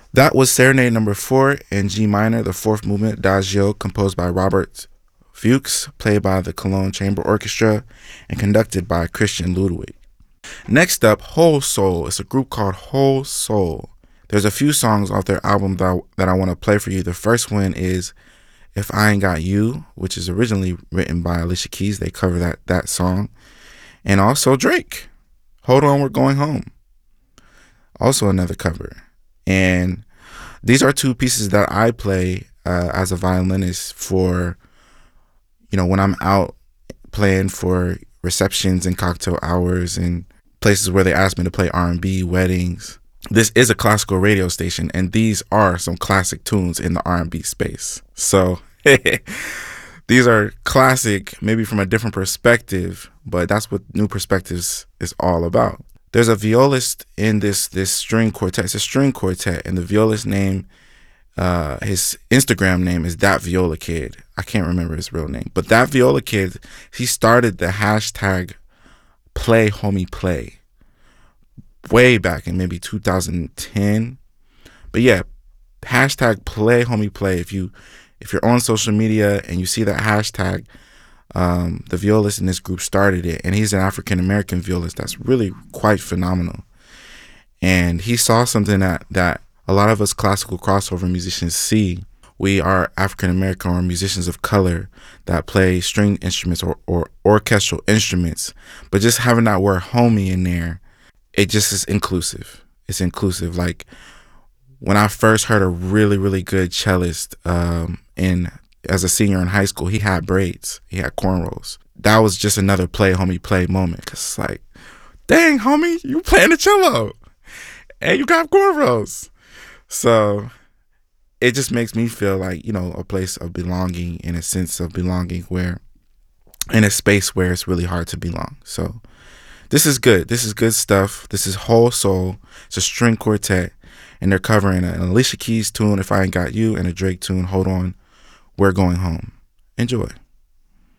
That was Serenade number 4 in G minor, the fourth movement, Adagio, composed by Robert Fuchs, played by the Cologne Chamber Orchestra, and conducted by Christian Ludwig. Next up, Whole Soul. It's a group called Whole Soul. There's a few songs off their album that I want to play for you. The first one is If I Ain't Got You, which is originally written by Alicia Keys. They cover that song. And also Drake, Hold On, We're Going Home. Also another cover. And these are two pieces that I play as a violinist for, when I'm out playing for receptions and cocktail hours and places where they ask me to play R&B, weddings. This is a classical radio station, and these are some classic tunes in the R&B space. So these are classic, maybe from a different perspective, but that's what New Perspectives is all about. There's a violist in this string quartet. It's a string quartet, and the violist name, his Instagram name is That Viola Kid. I can't remember his real name, but That Viola Kid, he started the hashtag Play Homie Play way back in maybe 2010. But yeah, hashtag Play Homie Play. If you're on social media and you see that hashtag, the violist in this group started it, and he's an African-American violist that's really quite phenomenal. And he saw something that a lot of us classical crossover musicians see. We are African-American or musicians of color that play string instruments or orchestral instruments, but just having that word homie in there, it just is inclusive. It's inclusive. Like when I first heard a really, really good cellist as a senior in high school, he had braids, he had cornrows. That was just another play homie play moment. Cause it's like, dang homie, you playing the cello and you got cornrows. So it just makes me feel like, a place of belonging, in a sense of belonging in a space where it's really hard to belong. So this is good. This is good stuff. This is Whole Soul. It's a string quartet, and they're covering an Alicia Keys tune, If I Ain't Got You, and a Drake tune, Hold On, We're Going Home. Enjoy.